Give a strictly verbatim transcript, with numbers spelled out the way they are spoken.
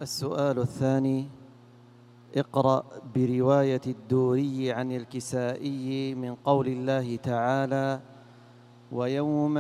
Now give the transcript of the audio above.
السؤال الثاني: اقرأ برواية الدوري عن الكسائي من قول الله تعالى: ويوم